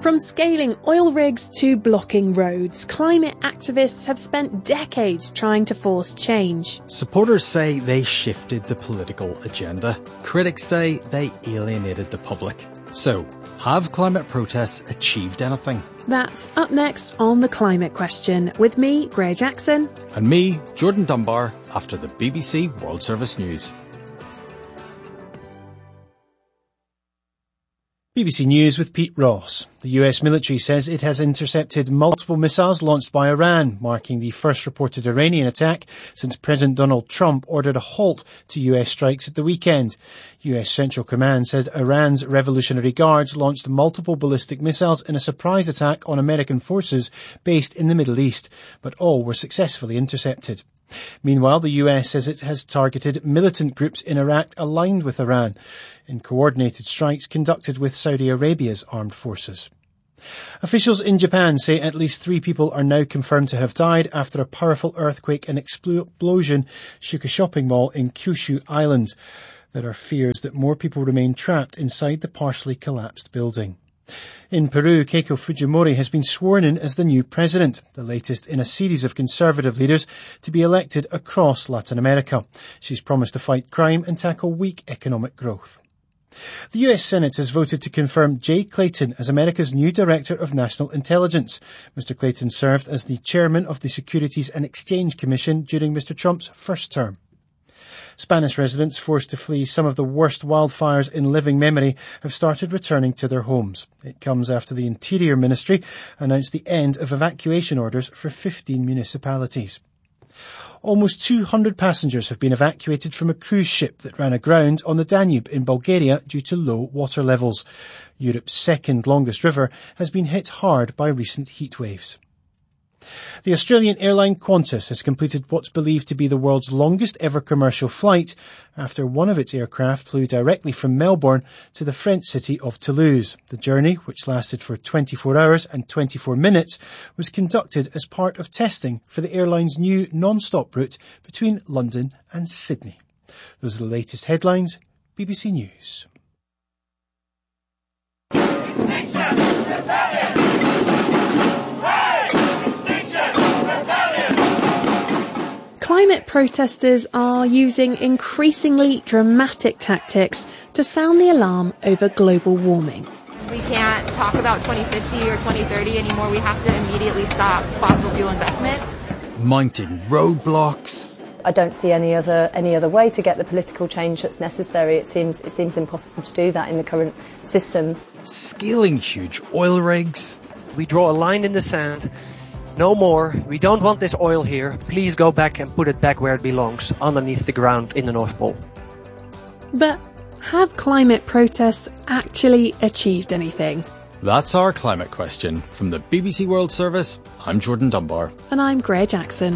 From scaling oil rigs to blocking roads, climate activists have spent decades trying to force change. Supporters say they shifted the political agenda. Critics say they alienated the public. So, have climate protests achieved anything? That's up next on The Climate Question with me, Gray Jackson. And me, Jordan Dunbar, after the BBC World Service News. BBC News with Pete Ross. The US military says it has intercepted multiple missiles launched by Iran, marking the first reported Iranian attack since President Donald Trump ordered a halt to US strikes at the weekend. US Central Command said Iran's Revolutionary Guards launched multiple ballistic missiles in a surprise attack on American forces based in the Middle East, but all were successfully intercepted. Meanwhile, the US says it has targeted militant groups in Iraq aligned with Iran in coordinated strikes conducted with Saudi Arabia's armed forces. Officials in Japan say at least 3 people are now confirmed to have died after a powerful earthquake and explosion shook a shopping mall in Kyushu Island. There are fears that more people remain trapped inside the partially collapsed building. In Peru, Keiko Fujimori has been sworn in as the new president, the latest in a series of conservative leaders to be elected across Latin America. She's promised to fight crime and tackle weak economic growth. The US Senate has voted to confirm Jay Clayton as America's new Director of National Intelligence. Mr. Clayton served as the chairman of the Securities and Exchange Commission during Mr. Trump's first term. Spanish residents forced to flee some of the worst wildfires in living memory have started returning to their homes. It comes after the Interior Ministry announced the end of evacuation orders for 15 municipalities. Almost 200 passengers have been evacuated from a cruise ship that ran aground on the Danube in Bulgaria due to low water levels. Europe's second longest river has been hit hard by recent heat waves. The Australian airline Qantas has completed what's believed to be the world's longest ever commercial flight after one of its aircraft flew directly from Melbourne to the French city of Toulouse. The journey, which lasted for 24 hours and 24 minutes, was conducted as part of testing for the airline's new non-stop route between London and Sydney. Those are the latest headlines. BBC News. Climate protesters are using increasingly dramatic tactics to sound the alarm over global warming. We can't talk about 2050 or 2030 anymore. We have to immediately stop fossil fuel investment. Mounting roadblocks. I don't see any other way to get the political change that's necessary. It seems impossible to do that in the current system. Scaling huge oil rigs. We draw a line in the sand. No more. We don't want this oil here. Please go back and put it back where it belongs, underneath the ground in the North Pole. But have climate protests actually achieved anything? That's our climate question. From the BBC World Service, I'm Jordan Dunbar. And I'm Gray Jackson.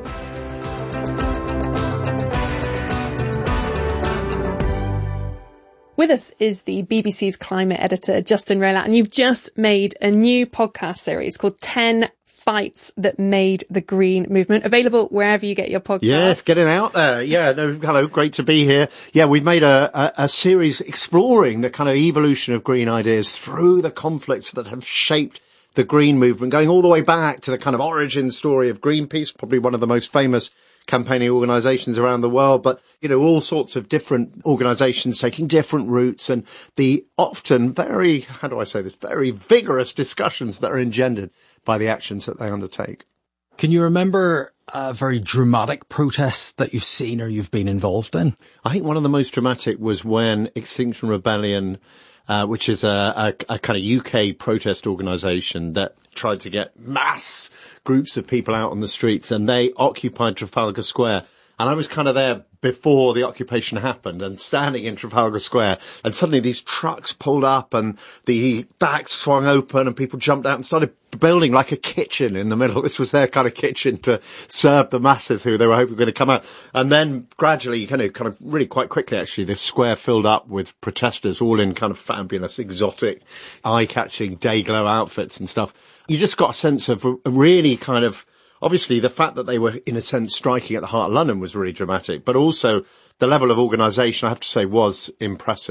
With us is the BBC's climate editor, Justin Rowlatt, and you've just made a new podcast series called 10 Fights That Made the Green Movement, available wherever you get your podcasts. Yes, getting out there. Yeah, no, hello, great to be here. Yeah, we've made a series exploring the kind of evolution of green ideas through the conflicts that have shaped the green movement, going all the way back to the kind of origin story of Greenpeace, probably one of the most famous campaigning organisations around the world, but, you know, all sorts of different organisations taking different routes and the often very vigorous discussions that are engendered by the actions that they undertake. Can you remember a very dramatic protest that you've seen or you've been involved in? I think one of the most dramatic was when Extinction Rebellion, which is a kind of UK protest organisation that tried to get mass groups of people out on the streets, and they occupied Trafalgar Square. And I was kind of there before the occupation happened and standing in Trafalgar Square, and suddenly these trucks pulled up and the backs swung open and people jumped out and started building like a kitchen in the middle. This was their kind of kitchen to serve the masses who they were hoping were going to come out. And then gradually, kind of really quite quickly actually, this square filled up with protesters all in kind of fabulous, exotic, eye-catching day glow outfits and stuff. You just got a sense of a really kind of, obviously, the fact that they were, in a sense, striking at the heart of London was really dramatic, but also the level of organisation, I have to say, was impressive.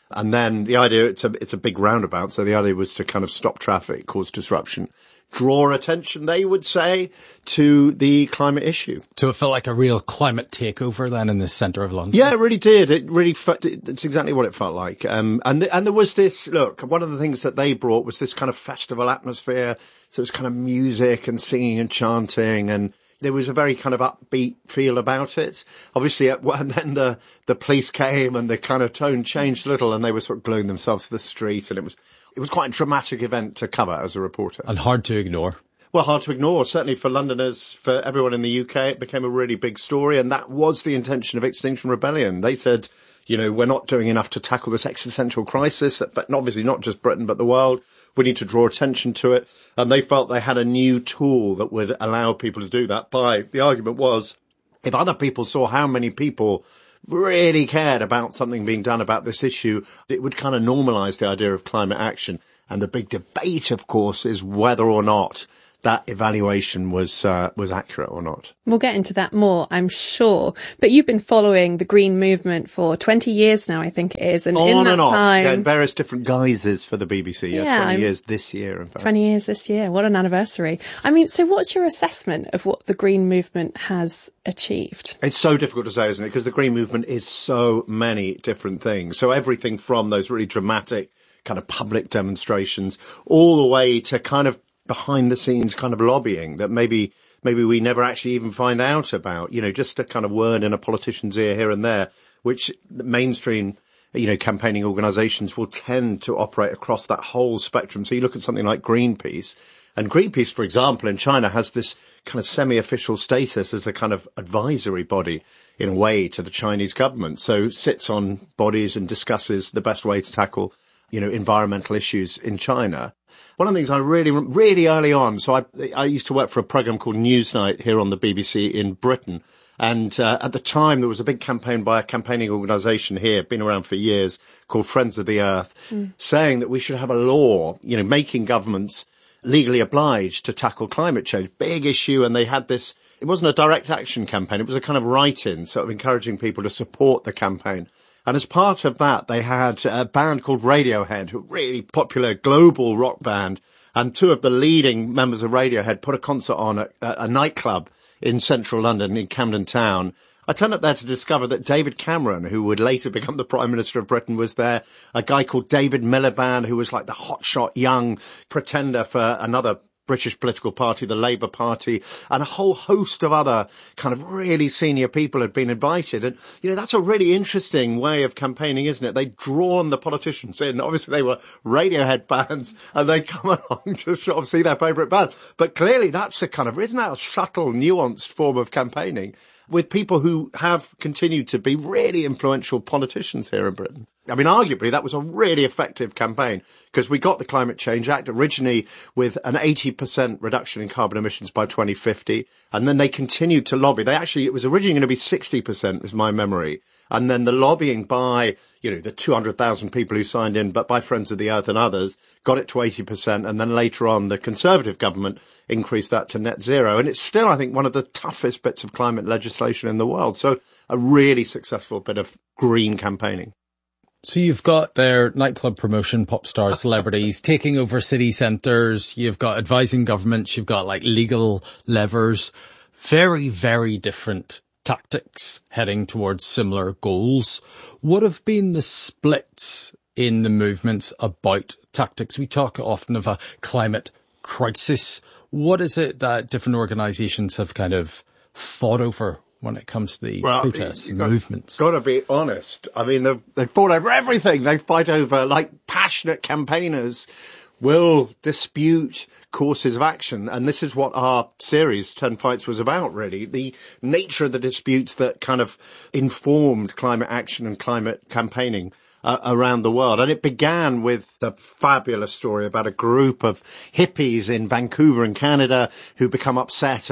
And then the idea, it's a big roundabout, so the idea was to kind of stop traffic, cause disruption, draw attention, they would say, to the climate issue. So it felt like a real climate takeover then in the centre of London? Yeah, it really did. It's exactly what it felt like. And there was this, look, one of the things that they brought was this kind of festival atmosphere. So it was kind of music and singing and chanting, and there was a very kind of upbeat feel about it. Obviously, and then the police came and the kind of tone changed a little, and they were sort of gluing themselves to the street, and it was quite a dramatic event to cover as a reporter. And hard to ignore. Well, hard to ignore. Certainly for Londoners, for everyone in the UK, it became a really big story, and that was the intention of Extinction Rebellion. They said, we're not doing enough to tackle this existential crisis, but obviously not just Britain, but the world. We need to draw attention to it. And they felt they had a new tool that would allow people to do that the argument was, if other people saw how many people really cared about something being done about this issue, it would kind of normalise the idea of climate action. And the big debate, of course, is whether or not that evaluation was accurate or not. We'll get into that more, I'm sure. But you've been following the Green movement for 20 years now, I think it is. And in that time, in various different guises for the BBC. Yeah, 20 years this year, in fact. 20 years this year. What an anniversary. I mean, so what's your assessment of what the Green movement has achieved? It's so difficult to say, isn't it? Because the Green movement is so many different things. So everything from those really dramatic kind of public demonstrations all the way to kind of behind the scenes kind of lobbying that maybe we never actually even find out about, just a kind of word in a politician's ear here and there, which the mainstream, campaigning organisations will tend to operate across that whole spectrum. So you look at something like Greenpeace, and Greenpeace, for example, in China has this kind of semi-official status as a kind of advisory body in a way to the Chinese government. So sits on bodies and discusses the best way to tackle, environmental issues in China. One of the things I really early on, so I used to work for a programme called Newsnight here on the BBC in Britain. And at the time, there was a big campaign by a campaigning organisation here, been around for years, called Friends of the Earth, saying that we should have a law, making governments legally obliged to tackle climate change. Big issue. And they had this, it wasn't a direct action campaign, it was a kind of write-in, sort of encouraging people to support the campaign. And as part of that, they had a band called Radiohead, a really popular global rock band. And two of the leading members of Radiohead put a concert on at a nightclub in central London, in Camden Town. I turned up there to discover that David Cameron, who would later become the Prime Minister of Britain, was there. A guy called David Miliband, who was like the hotshot young pretender for another British political party, the Labour Party, and a whole host of other kind of really senior people had been invited. And, that's a really interesting way of campaigning, isn't it? They'd drawn the politicians in. Obviously, they were Radiohead fans, and they'd come along to sort of see their favourite band. But clearly, that's a kind of, isn't that a subtle, nuanced form of campaigning with people who have continued to be really influential politicians here in Britain? I mean, arguably, that was a really effective campaign because we got the Climate Change Act originally with an 80% reduction in carbon emissions by 2050. And then they continued to lobby. It was originally going to be 60%, was my memory. And then the lobbying by, the 200,000 people who signed in, but by Friends of the Earth and others, got it to 80%. And then later on, the Conservative government increased that to net zero. And it's still, I think, one of the toughest bits of climate legislation in the world. So a really successful bit of green campaigning. So you've got their nightclub promotion, pop stars, celebrities taking over city centres. You've got advising governments. You've got like legal levers. Very, very different tactics heading towards similar goals. What have been the splits in the movements about tactics? We talk often of a climate crisis. What is it that different organisations have kind of fought over when it comes to the protests and movements? Got to be honest. I mean, they fought over everything. They fight over, like, passionate campaigners will dispute courses of action. And this is what our series, 10 Fights, was about, really. The nature of the disputes that kind of informed climate action and climate campaigning around the world. And it began with the fabulous story about a group of hippies in Vancouver in Canada who become upset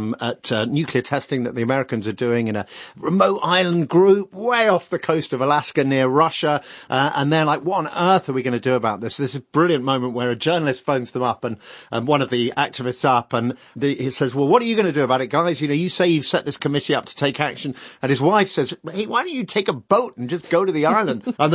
at nuclear testing that the Americans are doing in a remote island group way off the coast of Alaska near Russia. And they're like, what on earth are we going to do about this? This is a brilliant moment where a journalist phones them up and one of the activists up and he says, well, what are you going to do about it, guys? You say you've set this committee up to take action. And his wife says, hey, why don't you take a boat and just go to the island? And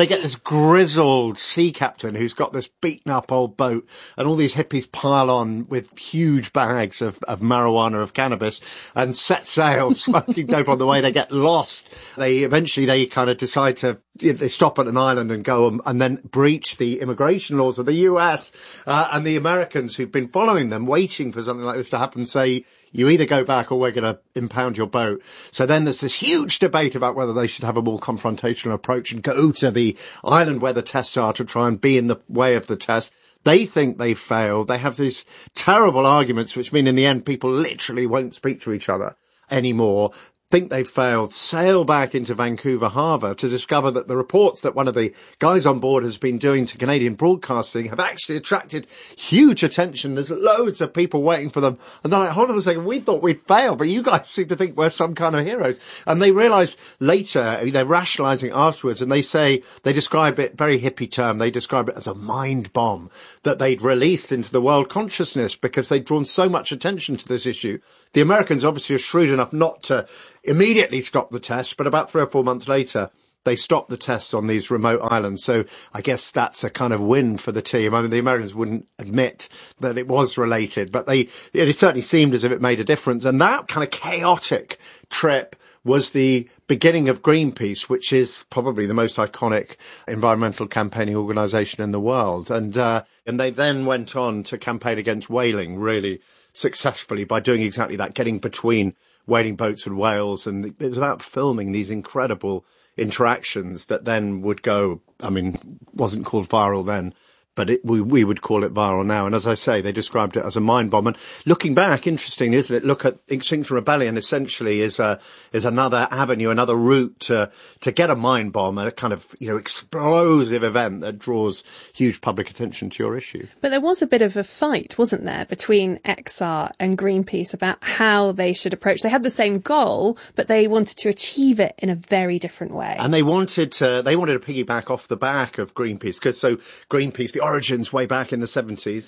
they get this grizzled sea captain who's got this beaten up old boat, and all these hippies pile on with huge bags of marijuana, of cannabis, and set sail, smoking dope on the way. They get lost. They kind of decide they stop at an island and go and then breach the immigration laws of the US, and the Americans who've been following them, waiting for something like this to happen, say, you either go back or we're going to impound your boat. So then there's this huge debate about whether they should have a more confrontational approach and go to the island where the tests are to try and be in the way of the test. They think they failed. They have these terrible arguments, which mean in the end people literally won't speak to each other anymore. Think they've failed, sail back into Vancouver Harbour to discover that the reports that one of the guys on board has been doing to Canadian broadcasting have actually attracted huge attention. There's loads of people waiting for them. And they're like, hold on a second, we thought we'd failed, but you guys seem to think we're some kind of heroes. And they realise later, they're rationalising afterwards, and they describe it, very hippie term, they describe it as a mind bomb that they'd released into the world consciousness because they'd drawn so much attention to this issue. The Americans obviously are shrewd enough not to immediately stop the tests, but about 3 or 4 months later, they stopped the tests on these remote islands. So I guess that's a kind of win for the team. I mean, the Americans wouldn't admit that it was related, but it certainly seemed as if it made a difference. And that kind of chaotic trip was the beginning of Greenpeace, which is probably the most iconic environmental campaigning organisation in the world. And they then went on to campaign against whaling really successfully by doing exactly that, getting between whaling boats and whales. And it was about filming these incredible interactions that then would go, I mean, wasn't called viral then, but we would call it viral now. And as I say, they described it as a mind bomb. And looking back, interesting, isn't it? Look at Extinction Rebellion essentially is another avenue, another route to get a mind bomb, a kind of, explosive event that draws huge public attention to your issue. But there was a bit of a fight, wasn't there, between XR and Greenpeace about how they should approach. They had the same goal, but they wanted to achieve it in a very different way. And they wanted to piggyback off the back of Greenpeace, because Greenpeace, the origins way back in the 70s,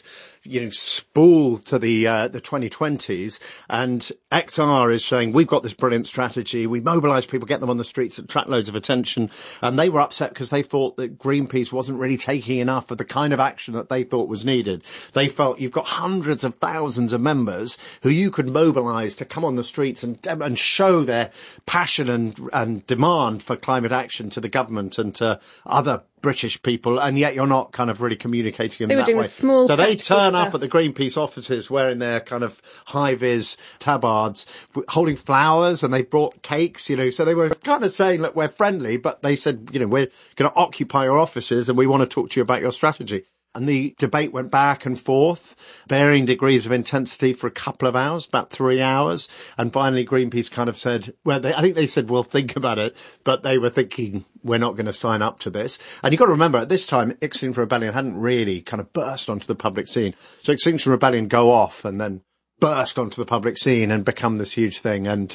spooled to the 2020s, and XR is saying, we've got this brilliant strategy, we mobilise people, get them on the streets, attract loads of attention, and they were upset because they thought that Greenpeace wasn't really taking enough of the kind of action that they thought was needed. They felt you've got hundreds of thousands of members who you could mobilise to come on the streets and show their passion and demand for climate action to the government and to other British people, and yet you're not kind of really communicating in that way. So they turn up at the Greenpeace offices wearing their kind of high-vis tabards, holding flowers, and they brought cakes, so they were kind of saying, look, we're friendly, but they said, we're going to occupy your offices and we want to talk to you about your strategy. And the debate went back and forth, varying degrees of intensity for a couple of hours, about 3 hours. And finally, Greenpeace kind of said, I think they said, we'll think about it. But they were thinking, we're not going to sign up to this. And you've got to remember, at this time, Extinction Rebellion hadn't really kind of burst onto the public scene. So Extinction Rebellion go off and then burst onto the public scene and become this huge thing. And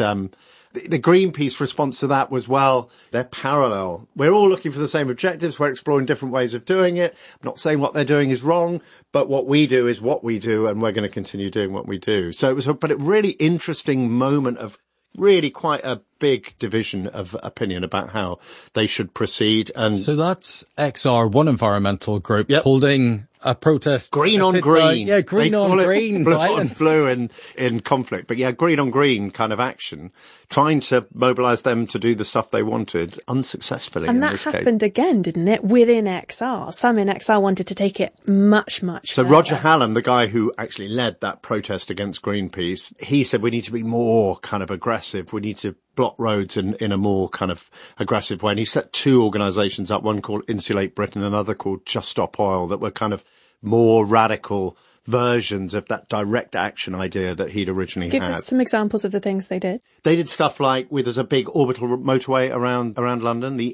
the Greenpeace response to that was, well, they're parallel. We're all looking for the same objectives. We're exploring different ways of doing it. I'm not saying what they're doing is wrong, but what we do is what we do, and we're going to continue doing what we do. So it was a really interesting moment of really quite a big division of opinion about how they should proceed. And so that's XR, one environmental group, holding a protest. Green on green. Green on green. Blue on blue in conflict. But green on green kind of action, trying to mobilise them to do the stuff they wanted unsuccessfully. And that happened again, didn't it? Within XR. Some in XR wanted to take it much, much further. So Roger Hallam, the guy who actually led that protest against Greenpeace, he said we need to be more kind of aggressive. We need to block roads in a more kind of aggressive way. And he set two organisations up, one called Insulate Britain, another called Just Stop Oil, that were kind of more radical versions of that direct action idea that he'd originally had. Give us some examples of the things they did. They did stuff like, there's a big orbital motorway around London, the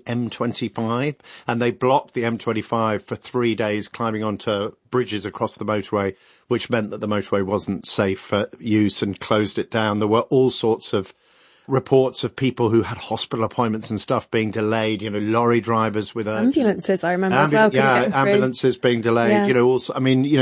M25, and they blocked the M25 for 3 days, climbing onto bridges across the motorway, which meant that the motorway wasn't safe for use, and closed it down. There were all sorts of reports of people who had hospital appointments and stuff being delayed, lorry drivers with ambulances, I remember as well. Ambulances being delayed, also,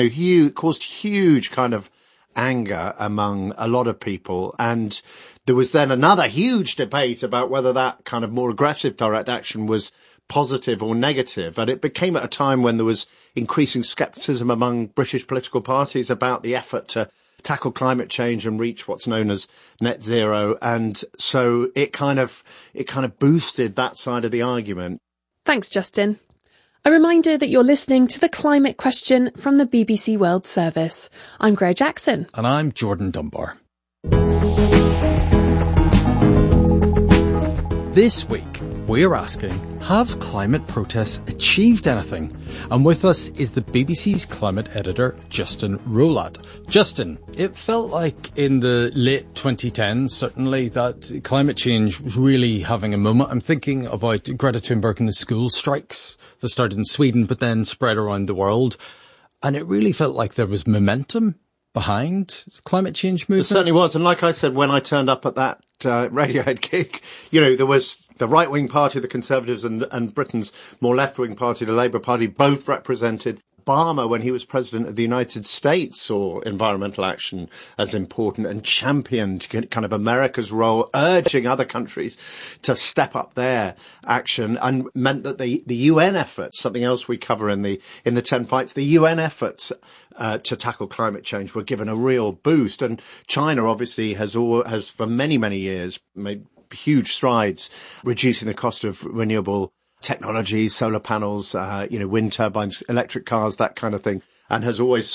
caused huge kind of anger among a lot of people. And there was then another huge debate about whether that kind of more aggressive direct action was positive or negative. And it became at a time when there was increasing scepticism among British political parties about the effort to tackle climate change and reach what's known as net zero. And so it kind of boosted that side of the argument. Thanks, Justin. A reminder that you're listening to The Climate Question from the BBC World Service. I'm Greg Jackson. And I'm Jordan Dunbar. This week, we're asking, have climate protests achieved anything? And with us is the BBC's climate editor, Justin Rowlatt. Justin, it felt like in the late 2010s, certainly, that climate change was really having a moment. I'm thinking about Greta Thunberg and the school strikes that started in Sweden, but then spread around the world. And it really felt like there was momentum behind climate change movements. It certainly was. And like I said, when I turned up at that Radiohead gig, there was the right-wing party, the Conservatives, and Britain's more left-wing party, the Labour Party, both represented. Obama, when he was president of the United States, saw environmental action as important and championed kind of America's role, urging other countries to step up their action, and meant that the UN efforts, something else we cover in the 10 fights, the UN efforts to tackle climate change were given a real boost. And China obviously has for many, many years made huge strides reducing the cost of renewable technologies, solar panels, wind turbines, electric cars, that kind of thing, and has always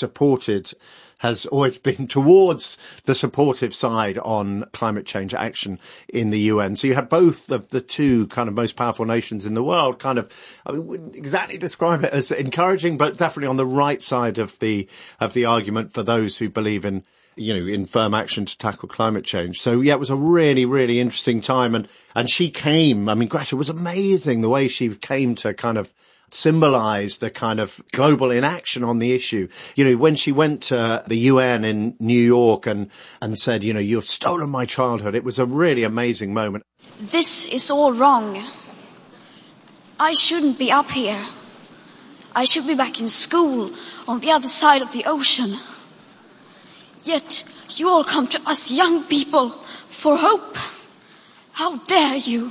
been towards the supportive side on climate change action in the UN. So you had both of the two kind of most powerful nations in the world wouldn't exactly describe it as encouraging, but definitely on the right side of the argument for those who believe in firm action to tackle climate change. So yeah, it was a really, really interesting time. And she came, Greta was amazing the way she came to kind of symbolize the kind of global inaction on the issue. When she went to the UN in New York and said, you've stolen my childhood, it was a really amazing moment. This is all wrong. I shouldn't be up here. I should be back in school on the other side of the ocean. Yet you all come to us young people for hope. How dare you?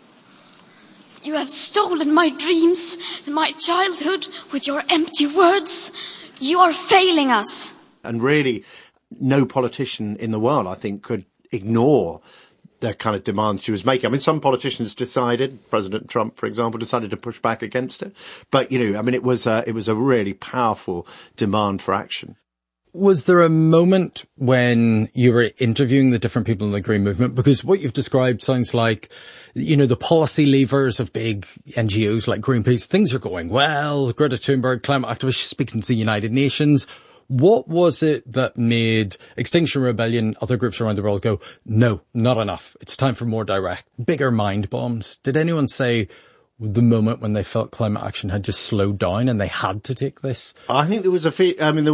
You have stolen my dreams and my childhood with your empty words. You are failing us. And really, no politician in the world, I think, could ignore the kind of demands she was making. Some politicians decided, President Trump, for example, decided to push back against it. But, it was a really powerful demand for action. Was there a moment when you were interviewing the different people in the Green Movement? Because what you've described sounds like, the policy levers of big NGOs like Greenpeace, things are going well. Greta Thunberg, climate activists speaking to the United Nations. What was it that made Extinction Rebellion, other groups around the world go, no, not enough. It's time for more direct, bigger mind bombs? Did anyone say the moment when they felt climate action had just slowed down and they had to take this? I think there was a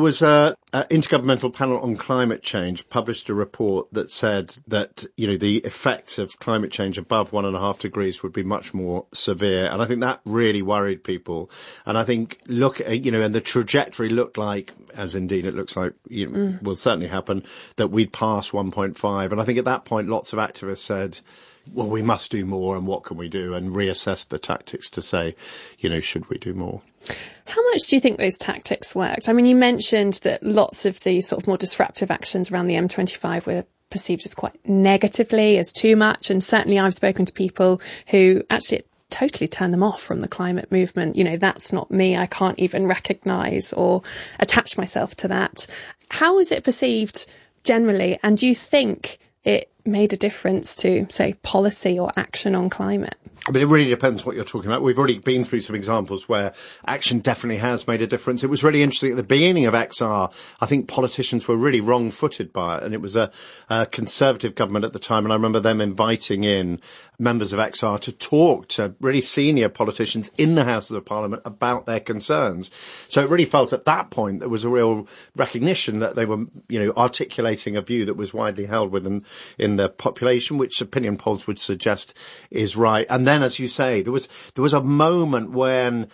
Intergovernmental Panel on Climate Change published a report that said that, the effects of climate change above 1.5 degrees would be much more severe. And I think that really worried people. And I think, and the trajectory looked like, as indeed it looks like, will certainly happen, that we'd pass 1.5. And I think at that point, lots of activists said, well, we must do more, and what can we do, and reassess the tactics to say, should we do more? How much do you think those tactics worked? You mentioned that lots of the sort of more disruptive actions around the M25 were perceived as quite negatively, as too much. And certainly I've spoken to people who actually totally turned them off from the climate movement. That's not me. I can't even recognise or attach myself to that. How is it perceived generally? And do you think it made a difference to, say, policy or action on climate? It really depends what you're talking about. We've already been through some examples where action definitely has made a difference. It was really interesting at the beginning of XR. I think politicians were really wrong-footed by it, and it was a Conservative government at the time, and I remember them inviting in members of XR to talk to really senior politicians in the Houses of Parliament about their concerns. So it really felt at that point there was a real recognition that they were, articulating a view that was widely held within in and the population, which opinion polls would suggest is right. And then, as you say, there was a moment when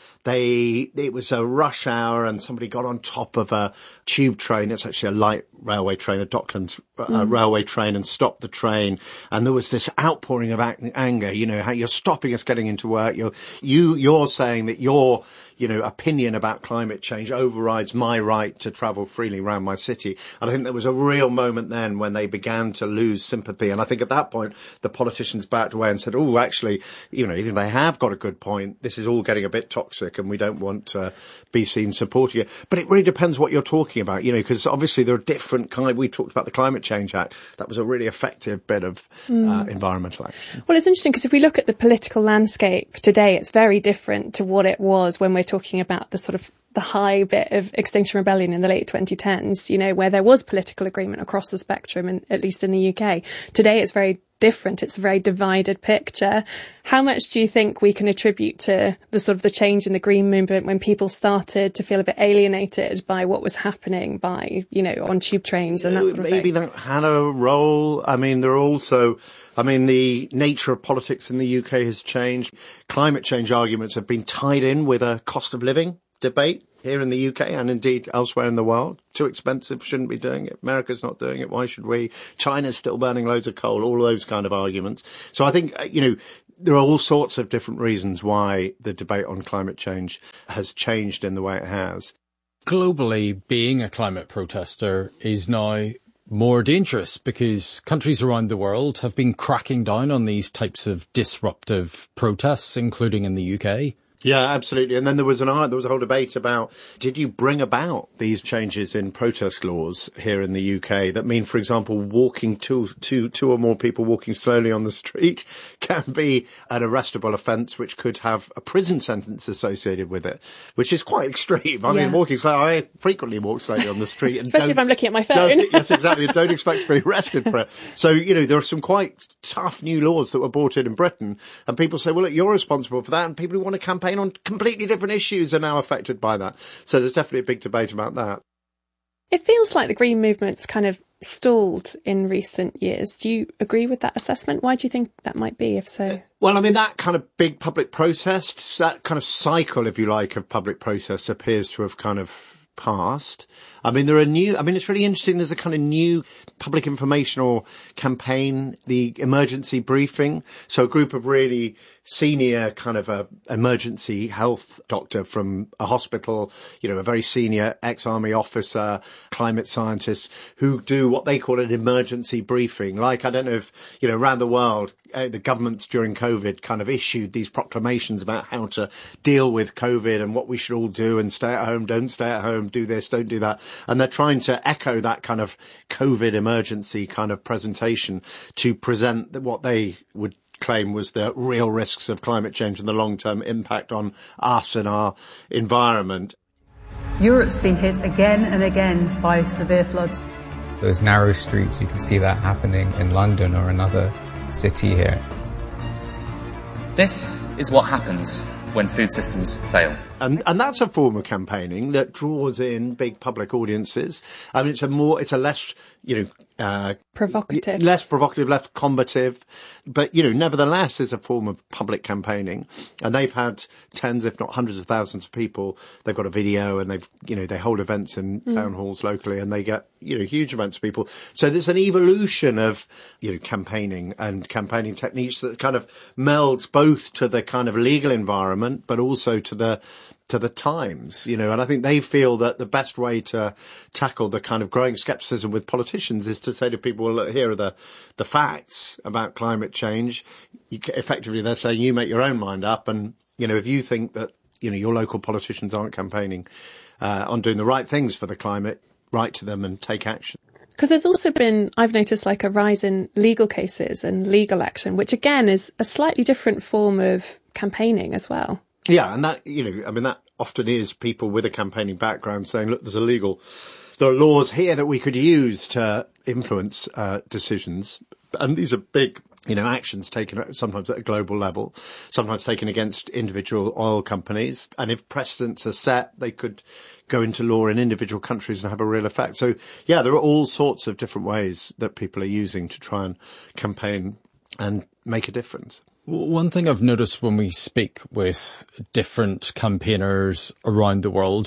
it was a rush hour and somebody got on top of a tube train. It's actually a light railway train, a Docklands railway train, and stopped the train. And there was this outpouring of anger, you know, how you're stopping us getting into work. You're saying that your, you know, opinion about climate change overrides my right to travel freely around my city. And I think there was a real moment then when they began to lose sympathy. And I think at that point, the politicians backed away and said, oh, actually, you know, even if they have got a good point, this is all getting a bit toxic and we don't want to be seen supporting it. But it really depends what you're talking about, you know, because obviously there are different we talked about the Climate Change Act. That was a really effective bit of environmental action. Well, it's interesting because if we look at the political landscape today, it's very different to what it was when we're talking about the sort of the high bit of Extinction Rebellion in the late 2010s, you know, where there was political agreement across the spectrum, and at least in the UK. Today it's very different. It's a very divided picture. How much do you think we can attribute to the sort of the change in the Green movement when people started to feel a bit alienated by what was happening by, you know, on tube trains and that sort of Maybe thing? that had a role. I mean, there are also, the nature of politics in the UK has changed. Climate change arguments have been tied in with a cost of living debate here in the UK and indeed elsewhere in the world. Too expensive, shouldn't be doing it. America's not doing it, why should we? China's still burning loads of coal, all those kind of arguments. So I think, you know, there are all sorts of different reasons why the debate on climate change has changed in the way it has. Globally, being a climate protester is now more dangerous because countries around the world have been cracking down on these types of disruptive protests, including in the UK. Yeah, absolutely. And then there was a whole debate about, did you bring about these changes in protest laws here in the UK that mean, for example, walking two or more people walking slowly on the street can be an arrestable offence, which could have a prison sentence associated with it, which is quite extreme. I mean, walking slowly, I frequently walk slowly on the street. And especially if I'm looking at my phone. Yes, exactly. Don't expect to be arrested for it. So, you know, there are some quite tough new laws that were brought in Britain, and people say, well, look, you're responsible for that, and people who want to campaign on completely different issues are now affected by that. So there's definitely a big debate about that. It feels like the Green movement's kind of stalled in recent years. Do you agree with that assessment? Why do you think that might be, if so? Well, I mean, that kind of big public protest, that kind of cycle, if you like, of public protests appears to have kind of passed. I mean, it's really interesting. There's a kind of new public informational campaign, the emergency briefing. So a group of really senior kind of emergency health doctor from a hospital, you know, a very senior ex-army officer, climate scientist who do what they call an emergency briefing. Like, I don't know if, you know, around the world, the governments during COVID kind of issued these proclamations about how to deal with COVID and what we should all do, and stay at home, don't stay at home, do this, don't do that. And they're trying to echo that kind of COVID emergency kind of presentation to present what they would claim was the real risks of climate change and the long-term impact on us and our environment. Europe's been hit again and again by severe floods. Those narrow streets, you can see that happening in London or another city here. This is what happens when food systems fail. And that's a form of campaigning that draws in big public audiences. I mean, it's a less, you know, provocative, less combative, but, you know, nevertheless is a form of public campaigning. And they've had tens, if not hundreds of thousands of people. They've got a video and they hold events in town halls locally, and they get, you know, huge amounts of people. So there's an evolution of, you know, campaigning and campaigning techniques that kind of melds both to the kind of legal environment, but also to the times, you know. And I think they feel that the best way to tackle the kind of growing skepticism with politicians is to say to people, well, look, here are the facts about climate change. Effectively, they're saying you make your own mind up. And, you know, if you think that, you know, your local politicians aren't campaigning on doing the right things for the climate, write to them and take action. Because there's also been, I've noticed, like a rise in legal cases and legal action, which again is a slightly different form of campaigning as well. Yeah, and that, you know, I mean, that often is people with a campaigning background saying, look, there are laws here that we could use to influence decisions. And these are big actions taken sometimes at a global level, sometimes taken against individual oil companies. And if precedents are set, they could go into law in individual countries and have a real effect. So, yeah, there are all sorts of different ways that people are using to try and campaign and make a difference. One thing I've noticed when we speak with different campaigners around the world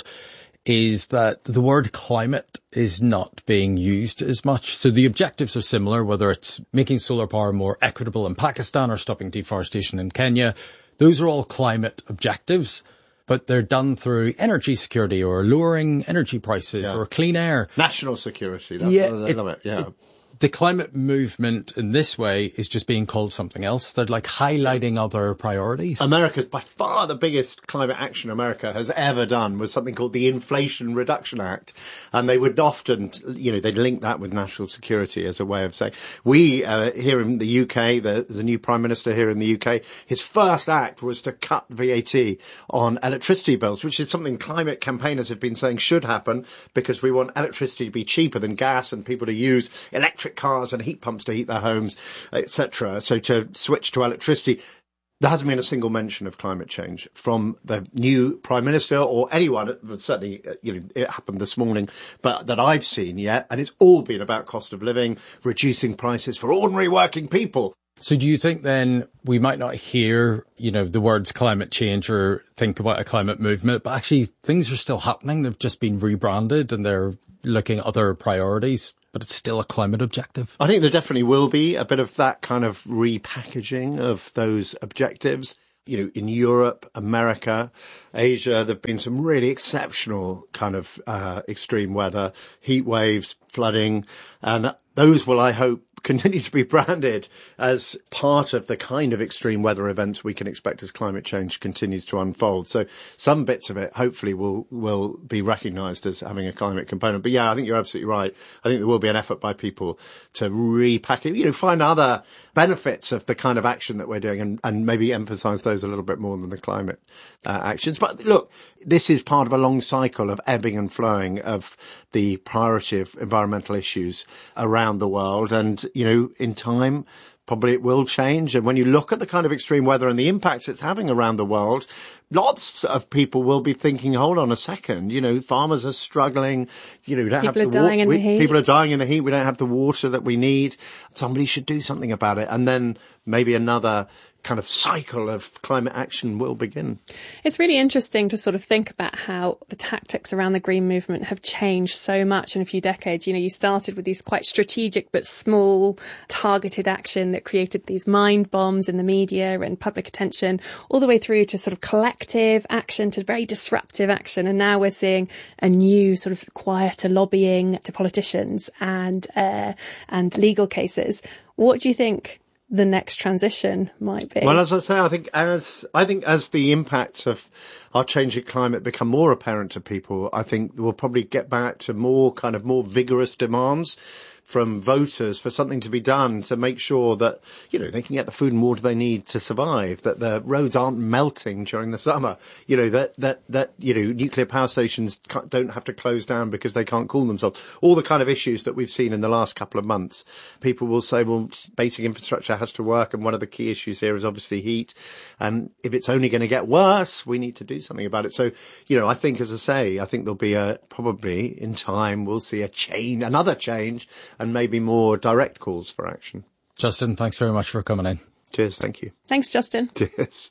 is that the word climate is not being used as much. So the objectives are similar, whether it's making solar power more equitable in Pakistan or stopping deforestation in Kenya. Those are all climate objectives, but they're done through energy security or lowering energy prices or clean air. National security. That's The climate movement in this way is just being called something else. They're like highlighting other priorities. America's by far the biggest climate action America has ever done was something called the Inflation Reduction Act. And they would often, they'd link that with national security as a way of saying, we, here in the UK, the new Prime Minister here in the UK, his first act was to cut VAT on electricity bills, which is something climate campaigners have been saying should happen because we want electricity to be cheaper than gas and people to use electric cars and heat pumps to heat their homes, etc. So to switch to electricity. There hasn't been a single mention of climate change from the new Prime Minister or anyone. Certainly, it happened this morning, but that I've seen yet. And it's all been about cost of living, reducing prices for ordinary working people. So do you think then we might not hear, the words climate change or think about a climate movement, but actually things are still happening. They've just been rebranded and they're looking at other priorities, but it's still a climate objective. I think there definitely will be a bit of that kind of repackaging of those objectives. In Europe, America, Asia, there've been some really exceptional kind of extreme weather, heat waves, flooding, and those will, I hope, continue to be branded as part of the kind of extreme weather events we can expect as climate change continues to unfold. So some bits of it hopefully will be recognised as having a climate component. But yeah, I think you're absolutely right. I think there will be an effort by people to repack it, find other benefits of the kind of action that we're doing and maybe emphasise those a little bit more than the climate actions. But look, this is part of a long cycle of ebbing and flowing of the priority of environmental issues around the world. And, in time, probably it will change. And when you look at the kind of extreme weather and the impacts it's having around the world, lots of people will be thinking, hold on a second, farmers are struggling, we don't have the water. People are dying in the heat. We don't have the water that we need. Somebody should do something about it. And then maybe another kind of cycle of climate action will begin. It's really interesting to sort of think about how the tactics around the green movement have changed so much in a few decades. You started with these quite strategic but small targeted action that created these mind bombs in the media and public attention, all the way through to sort of collective action to very disruptive action. And now we're seeing a new sort of quieter lobbying to politicians and legal cases. What do you think the next transition might be? Well, as I say, I think as the impacts of our changing climate become more apparent to people, I think we'll probably get back to more vigorous demands from voters for something to be done to make sure that, they can get the food and water they need to survive, that the roads aren't melting during the summer, that nuclear power stations don't have to close down because they can't cool themselves. All the kind of issues that we've seen in the last couple of months. People will say, well, basic infrastructure has to work. And one of the key issues here is obviously heat. And if it's only going to get worse, we need to do something about it. So, I think, as I say, there'll be probably in time, we'll see another change, and maybe more direct calls for action. Justin, thanks very much for coming in. Cheers. Thank you. Thanks, Justin. Cheers.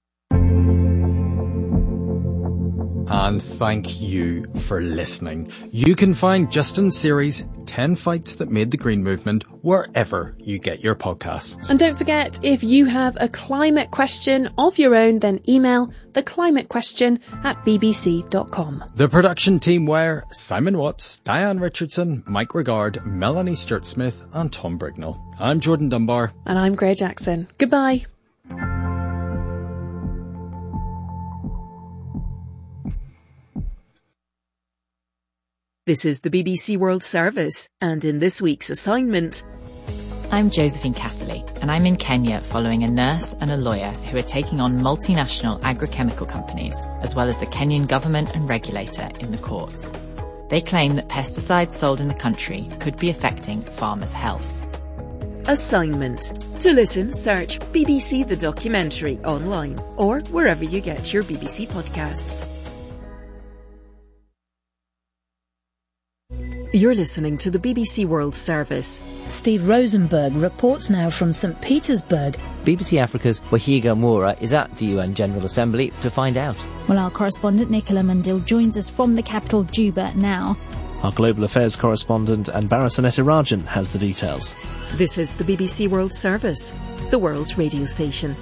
And thank you for listening. You can find Justin's series 10 Fights That Made the Green Movement wherever you get your podcasts. And don't forget, if you have a climate question of your own, then email theclimatequestion@bbc.com. The production team were Simon Watts, Diane Richardson, Mike Regard, Melanie Sturtsmith and Tom Brignall. I'm Jordan Dunbar. And I'm Gray Jackson. Goodbye. This is the BBC World Service, and in this week's assignment... I'm Josephine Casserly, and I'm in Kenya following a nurse and a lawyer who are taking on multinational agrochemical companies, as well as the Kenyan government and regulator in the courts. They claim that pesticides sold in the country could be affecting farmers' health. Assignment. To listen, search BBC The Documentary online or wherever you get your BBC podcasts. You're listening to the BBC World Service. Steve Rosenberg reports now from St. Petersburg. BBC Africa's Wahiga Moura is at the UN General Assembly to find out. Well, our correspondent Nicola Mundil joins us from the capital Juba now. Our Global Affairs correspondent Anbara Sanetirajan has the details. This is the BBC World Service, the world's radio station.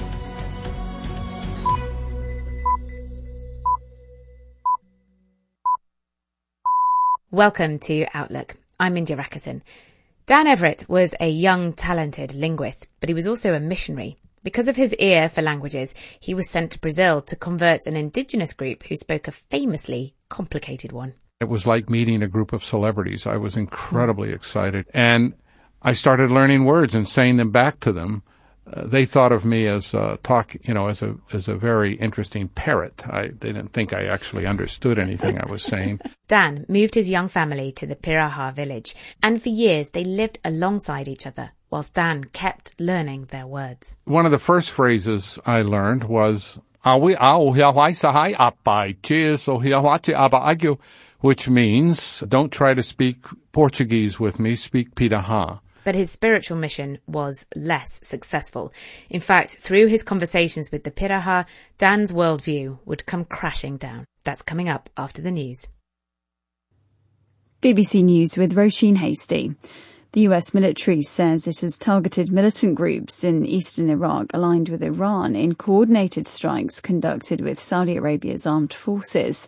Welcome to Outlook. I'm India Rakison. Dan Everett was a young, talented linguist, but he was also a missionary. Because of his ear for languages, he was sent to Brazil to convert an indigenous group who spoke a famously complicated one. It was like meeting a group of celebrities. I was incredibly excited. And I started learning words and saying them back to them. They thought of me as as a very interesting parrot. They didn't think I actually understood anything I was saying. Dan moved his young family to the Piraha village, and for years they lived alongside each other, whilst Dan kept learning their words. One of the first phrases I learned was, which means, don't try to speak Portuguese with me, speak Piraha. But his spiritual mission was less successful. In fact, through his conversations with the Piraha, Dan's worldview would come crashing down. That's coming up after the news. BBC News with Roisin Hastie. The US military says it has targeted militant groups in eastern Iraq aligned with Iran in coordinated strikes conducted with Saudi Arabia's armed forces.